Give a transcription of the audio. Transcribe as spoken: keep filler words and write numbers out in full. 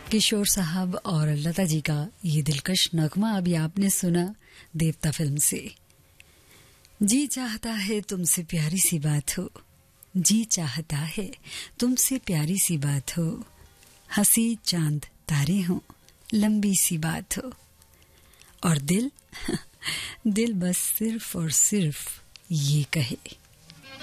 किशोर साहब और लता जी का ये दिलकश नगमा अभी आपने सुना देवता फिल्म से। जी चाहता है तुमसे प्यारी सी बात हो, जी चाहता है तुमसे प्यारी सी बात हो, हंसी चांद तारे हो, लंबी सी बात हो, और दिल दिल बस सिर्फ और सिर्फ ये कहे।